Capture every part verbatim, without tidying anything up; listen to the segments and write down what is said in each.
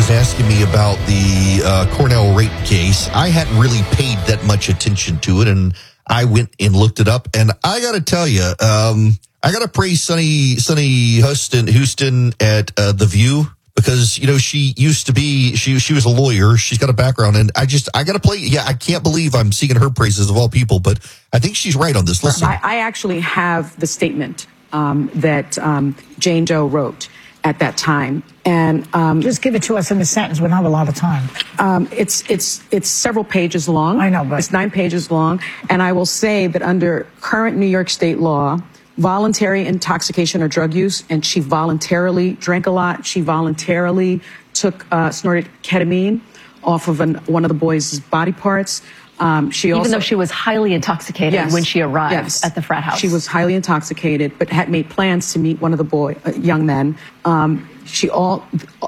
was asking me about the uh, Cornell rape case. I hadn't really paid that much attention to it, and I went and looked it up. And I got to tell you, um, I got to praise Sunny Sunny Houston, Houston at uh, The View, because, you know, she used to be, she she was a lawyer. She's got a background, and I just, I got to play. Yeah, I can't believe I'm singing her praises of all people, but I think she's right on this. Listen. I, I actually have the statement um, that um, Jane Doe wrote at that time. And um, just give it to us in a sentence. We don't have a lot of time. Um, it's it's it's several pages long. I know, but it's nine pages long. And I will say that under current New York State law, voluntary intoxication or drug use, and she voluntarily drank a lot. She voluntarily took uh, snorted ketamine off of an, one of the boys' body parts. Um, she Even also, though she was highly intoxicated yes, when she arrived yes. at the frat house. She was highly intoxicated, but had made plans to meet one of the boy, uh, young men. Um, she all,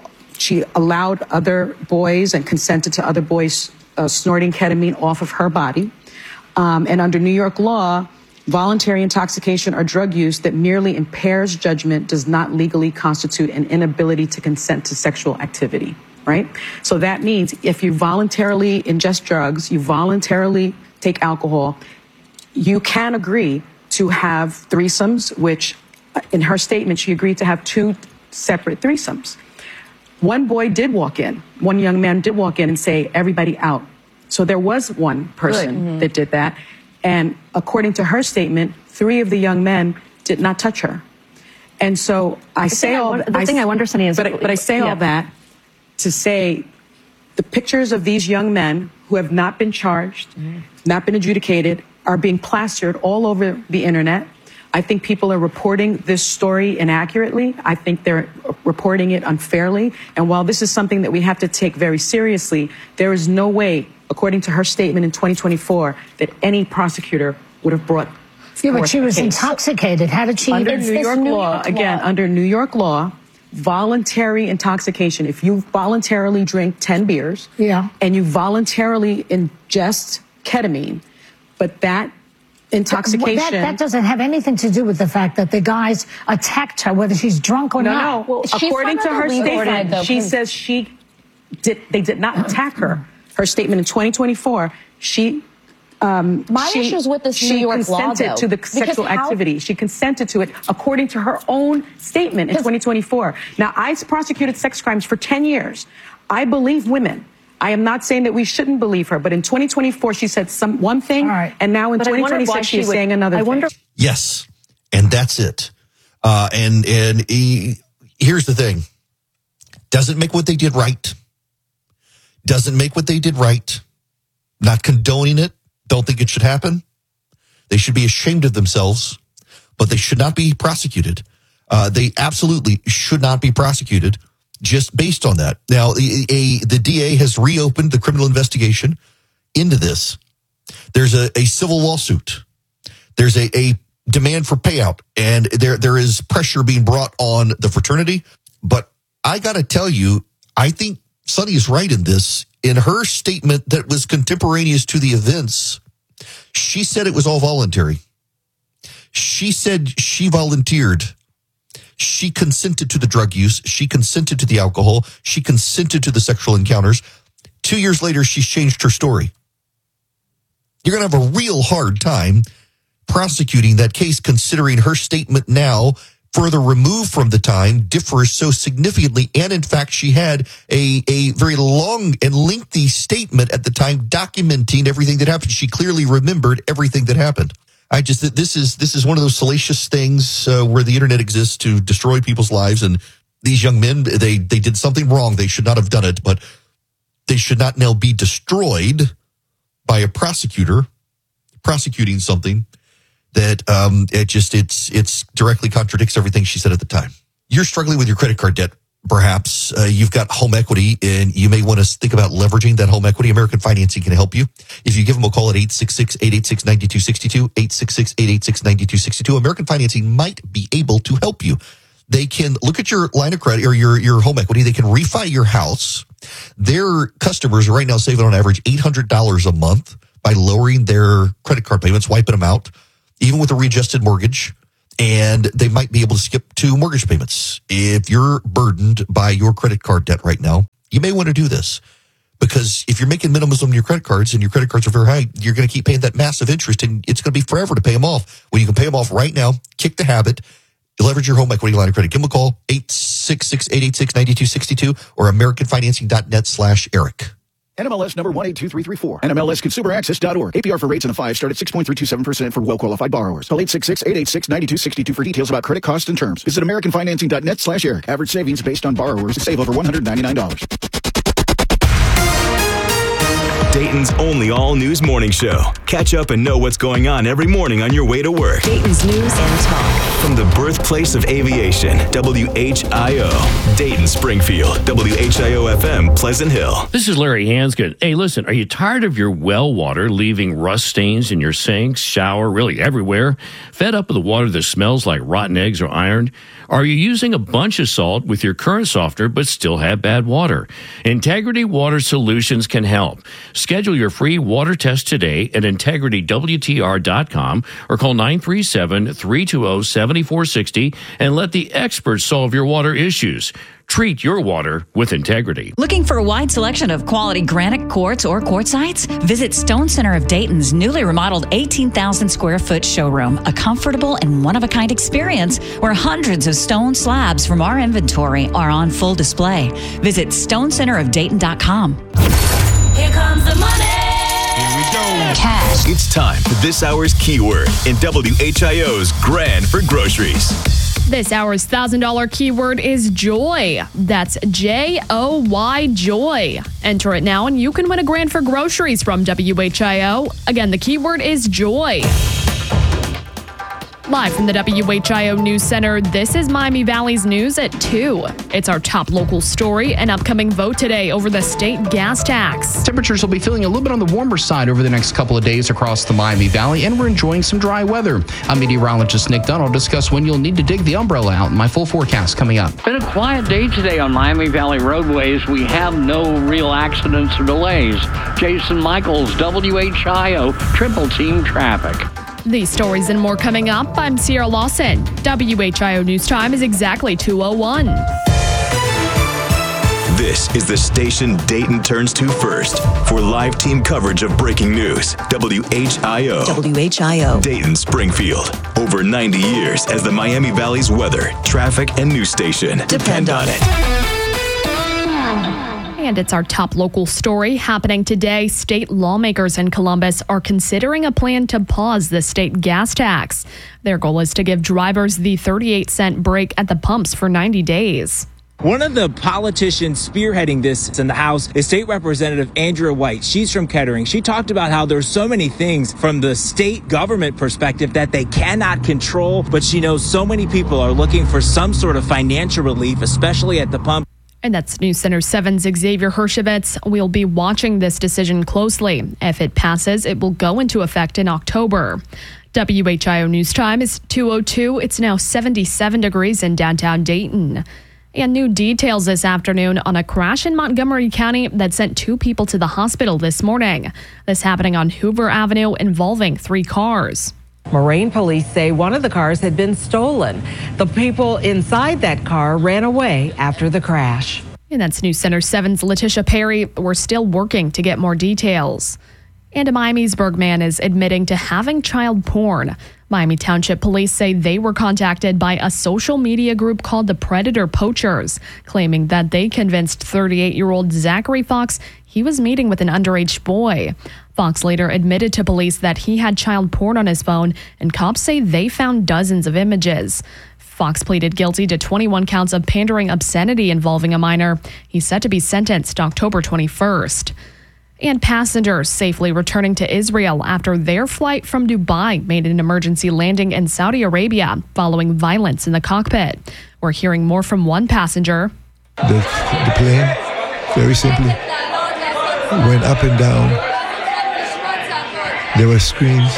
she allowed other boys and consented to other boys uh, snorting ketamine off of her body. Um, and under New York law, voluntary intoxication or drug use that merely impairs judgment does not legally constitute an inability to consent to sexual activity. Right? So that means if you voluntarily ingest drugs, you voluntarily take alcohol, you can agree to have threesomes, which in her statement, she agreed to have two separate threesomes. One boy did walk in. One young man did walk in and say, everybody out. So there was one person mm-hmm. that did that. And according to her statement, three of the young men did not touch her. And so I the say all I, the I, thing I wonder, Sunny, is... But I, but I say yeah. all that to say the pictures of these young men who have not been charged, mm-hmm. not been adjudicated, are being plastered all over the internet. I think people are reporting this story inaccurately. I think they're reporting it unfairly. And while this is something that we have to take very seriously, there is no way, according to her statement in twenty twenty-four, that any prosecutor would have brought Yeah, but she was case. intoxicated. How did she... Under New York New law, York again, law. under New York law, voluntary intoxication, if you voluntarily drink ten beers yeah. and you voluntarily ingest ketamine, but that intoxication... That, that doesn't have anything to do with the fact that the guys attacked her, whether she's drunk or no, not. No, well, according to her statement, though, she says she did, they did not attack her. Her statement in twenty twenty-four, she... Um, My she, issues with this she New York law, consented though, to the sexual how, activity. She consented to it according to her own statement in twenty twenty-four. Now, I prosecuted sex crimes for ten years. I believe women. I am not saying that we shouldn't believe her, but in twenty twenty-four, she said some one thing, right. and now in but twenty twenty-six, she's would, saying another I thing. Wonder- yes, and that's it. Uh, and and he, here's the thing. Doesn't make what they did right. Doesn't make what they did right. Not condoning it. Don't think it should happen. They should be ashamed of themselves, but they should not be prosecuted. Uh, they absolutely should not be prosecuted just based on that. Now, a, a, the D A has reopened the criminal investigation into this. There's a, a civil lawsuit. There's a, a demand for payout, and there there is pressure being brought on the fraternity. But I got to tell you, I think Sunny is right in this. In her statement that was contemporaneous to the events, she said it was all voluntary. She said she volunteered. She consented to the drug use. She consented to the alcohol. She consented to the sexual encounters. Two years later, she's changed her story. You're going to have a real hard time prosecuting that case, considering her statement now, further removed from the time, differs so significantly. And in fact, she had a, a very long and lengthy statement at the time documenting everything that happened. She clearly remembered everything that happened. I just, this is, this is one of those salacious things uh, where the internet exists to destroy people's lives. And these young men, they, they did something wrong. They should not have done it, but they should not now be destroyed by a prosecutor prosecuting something that um, it just, it's, it's directly contradicts everything she said at the time. You're struggling with your credit card debt. Perhaps uh, you've got home equity and you may want to think about leveraging that home equity. American Financing can help you. If you give them a call at eight six six, eight eight six, nine two six two, eight six six, eight eight six, nine two six two, American Financing might be able to help you. They can look at your line of credit or your, your home equity. They can refi your house. Their customers are right now saving on average eight hundred dollars a month by lowering their credit card payments, wiping them out, even with a readjusted mortgage. And they might be able to skip two mortgage payments. If you're burdened by your credit card debt right now, you may want to do this. Because if you're making minimums on your credit cards and your credit cards are very high, you're going to keep paying that massive interest, and it's going to be forever to pay them off. When you can pay them off right now, kick the habit, leverage your home equity line of credit. Give them a call, eight six six, eight eight six, nine two six two or american financing dot net slash Eric. N M L S number one eight two three three four. N M L S consumer access dot org. A P R for rates in the five start at six point three two seven percent for well-qualified borrowers. Call eight six six, eight eight six, nine two six two for details about credit costs and terms. Visit american financing dot net slash Eric. Average savings based on borrowers save over one hundred ninety-nine dollars. Dayton's only all-news morning show. Catch up and know what's going on every morning on your way to work. Dayton's News and Talk. From the birthplace of aviation, W H I O. Dayton, Springfield, W H I O F M, Pleasant Hill. This is Larry Hanscott. Hey, listen, are you tired of your well water leaving rust stains in your sinks, shower, really everywhere? Fed up with the water that smells like rotten eggs or iron? Are you using a bunch of salt with your current softener but still have bad water? Integrity Water Solutions can help. Schedule your free water test today at integrity w t r dot com or call nine three seven, three two zero, seven four six zero and let the experts solve your water issues. Treat your water with integrity. Looking for a wide selection of quality granite quartz or quartzites? Visit Stone Center of Dayton's newly remodeled eighteen thousand square foot showroom, a comfortable and one-of-a-kind experience where hundreds of stone slabs from our inventory are on full display. Visit stone center of dayton dot com. Here comes the money. Here we go. Cash. It's time for this hour's keyword in W H I O's Grand for Groceries. This hour's one thousand dollars keyword is joy. That's J O Y, joy. Enter it now and you can win a grand for groceries from W H I O. Again, the keyword is joy. Live from the W H I O News Center, this is Miami Valley's News at two. It's our top local story, an upcoming vote today over the state gas tax. Temperatures will be feeling a little bit on the warmer side over the next couple of days across the Miami Valley, and we're enjoying some dry weather. I'm meteorologist Nick Dunn will discuss when you'll need to dig the umbrella out in my full forecast coming up. Been a quiet day today on Miami Valley roadways. We have no real accidents or delays. Jason Michaels, W H I O, Triple Team Traffic. These stories and more coming up. I'm Sierra Lawson. W H I O News Time is exactly two oh one. This is the station Dayton turns to first for live team coverage of breaking news. W H I O. W H I O. Dayton, Springfield. Over ninety years as the Miami Valley's weather, traffic, and news station. Depend on it. And it's our top local story happening today. State lawmakers in Columbus are considering a plan to pause the state gas tax. Their goal is to give drivers the thirty-eight cent break at the pumps for ninety days. One of the politicians spearheading this in the House is State Representative Andrea White. She's from Kettering. She talked about how there's so many things from the state government perspective that they cannot control, but she knows so many people are looking for some sort of financial relief, especially at the pump. And that's News Center seven's Xavier Hershovitz. We'll be watching this decision closely. If it passes, it will go into effect in October. W H I O News Time is two oh two. It's now seventy-seven degrees in downtown Dayton. And new details this afternoon on a crash in Montgomery County that sent two people to the hospital this morning. This happening on Hoover Avenue involving three cars. Moraine police say one of the cars had been stolen. The people inside that car ran away after the crash. And that's News Center seven's Letitia Perry. We're still working to get more details. And a Miamisburg man is admitting to having child porn. Miami Township Police say they were contacted by a social media group called the Predator Poachers, claiming that they convinced thirty-eight-year-old Zachary Fox he was meeting with an underage boy. Fox later admitted to police that he had child porn on his phone, and cops say they found dozens of images. Fox pleaded guilty to twenty-one counts of pandering obscenity involving a minor. He's set to be sentenced October twenty-first. And passengers safely returning to Israel after their flight from Dubai made an emergency landing in Saudi Arabia following violence in the cockpit. We're hearing more from one passenger. The, the plane, very simply, went up and down. There were screams.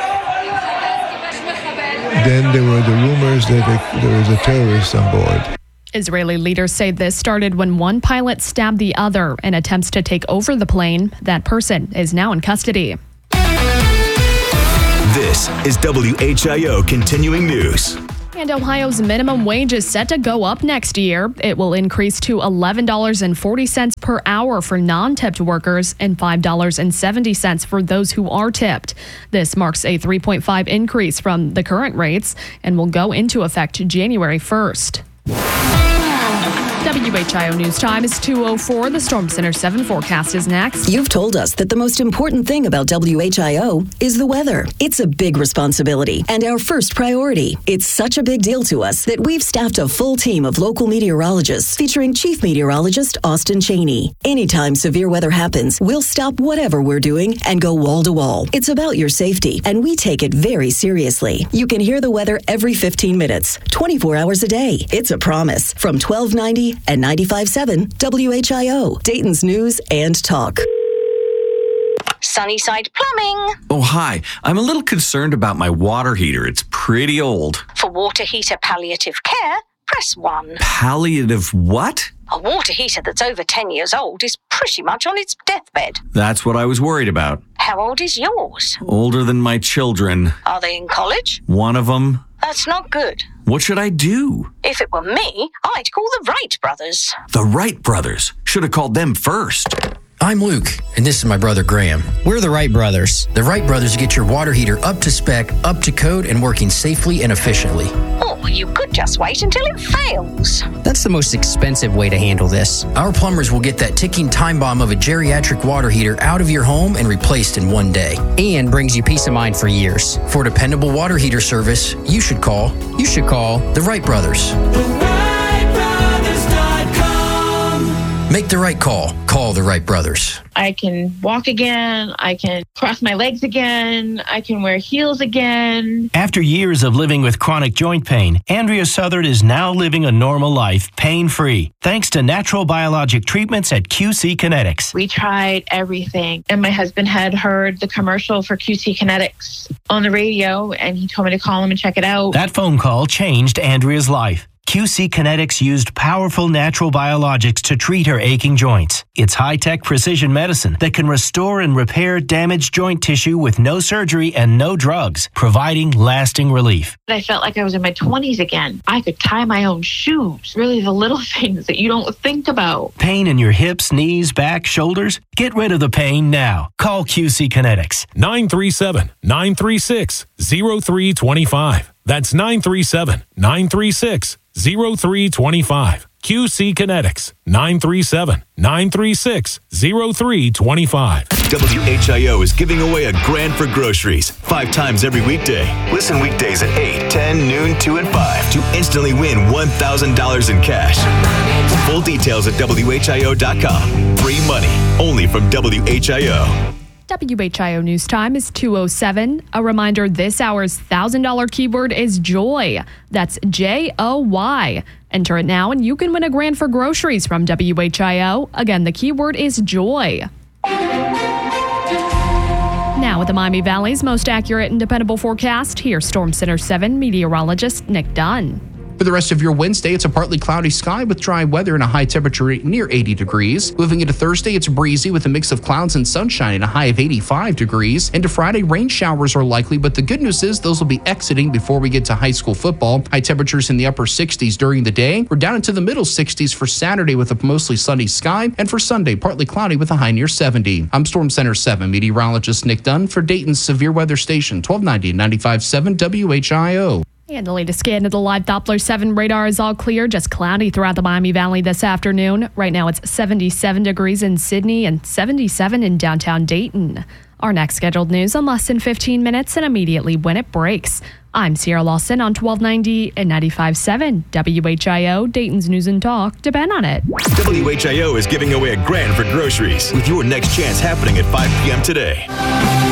Then there were the rumors that there was a terrorist on board. Israeli leaders say this started when one pilot stabbed the other in attempts to take over the plane. That person is now in custody. This is W H I O Continuing News. And Ohio's minimum wage is set to go up next year. It will increase to eleven dollars and forty cents per hour for non-tipped workers and five dollars and seventy cents for those who are tipped. This marks a three point five increase from the current rates and will go into effect January first. W H I O News Time is two oh four. The Storm Center seven forecast is next. You've told us that the most important thing about W H I O is the weather. It's a big responsibility and our first priority. It's such a big deal to us that we've staffed a full team of local meteorologists featuring Chief Meteorologist Austin Cheney. Anytime severe weather happens, we'll stop whatever we're doing and go wall to wall. It's about your safety, and we take it very seriously. You can hear the weather every fifteen minutes, twenty-four hours a day. It's a promise from twelve ninety and ninety-five point seven W H I O, Dayton's News and Talk. Sunnyside Plumbing. Oh, hi. I'm a little concerned about my water heater. It's pretty old. For water heater palliative care, press one. Palliative what? A water heater that's over ten years old is pretty much on its deathbed. That's what I was worried about. How old is yours? Older than my children. Are they in college? One of them. That's not good. What should I do? If it were me, I'd call the Wright brothers. The Wright brothers? Should have called them first. I'm Luke, and this is my brother Graham. We're the Wright brothers. The Wright brothers get your water heater up to spec, up to code, and working safely and efficiently. Or you could just wait until it fails. That's the most expensive way to handle this. Our plumbers will get that ticking time bomb of a geriatric water heater out of your home and replaced in one day. And brings you peace of mind for years. For dependable water heater service, you should call, you should call the Wright brothers. Make the right call. Call the Wright brothers. I can walk again. I can cross my legs again. I can wear heels again. After years of living with chronic joint pain, Andrea Southard is now living a normal life, pain-free, thanks to natural biologic treatments at Q C Kinetics. We tried everything, and my husband had heard the commercial for Q C Kinetics on the radio, and he told me to call him and check it out. That phone call changed Andrea's life. Q C Kinetics used powerful natural biologics to treat her aching joints. It's high-tech precision medicine that can restore and repair damaged joint tissue with no surgery and no drugs, providing lasting relief. I felt like I was in my twenties again. I could tie my own shoes. Really the little things that you don't think about. Pain in your hips, knees, back, shoulders? Get rid of the pain now. Call Q C Kinetics. nine three seven, nine three six, zero three two five. That's nine three seven, nine three six, zero three two five. Q C Kinetics, nine three seven, nine three six, zero three two five. W H I O is giving away a grand for groceries five times every weekday. Listen weekdays at eight, ten, noon, two, and five to instantly win one thousand dollars in cash. Full details at W H I O dot com. Free money, only from W H I O. W H I O News Time is two oh seven. A reminder, this hour's one thousand dollars keyword is joy. That's J O Y. Enter it now and you can win a grand for groceries from W H I O. Again, the keyword is joy. Now with the Miami Valley's most accurate and dependable forecast, here's Storm Center seven meteorologist Nick Dunn. For the rest of your Wednesday, it's a partly cloudy sky with dry weather and a high temperature near eighty degrees. Moving into Thursday, it's breezy with a mix of clouds and sunshine and a high of eighty-five degrees. Into Friday, rain showers are likely, but the good news is those will be exiting before we get to high school football. High temperatures in the upper sixties during the day. We're down into the middle sixties for Saturday with a mostly sunny sky, and for Sunday, partly cloudy with a high near seventy. I'm Storm Center seven meteorologist Nick Dunn for Dayton's Severe Weather Station, twelve ninety and ninety-five point seven W H I O. And the latest scan of the live Doppler seven radar is all clear, just cloudy throughout the Miami Valley this afternoon. Right now it's seventy-seven degrees in Sydney and seventy-seven in downtown Dayton. Our next scheduled news in less than fifteen minutes and immediately when it breaks. I'm Sierra Lawson on twelve ninety and ninety-five point seven W H I O, Dayton's News and Talk. Depend on it. W H I O is giving away a grand for groceries with your next chance happening at five p.m. today.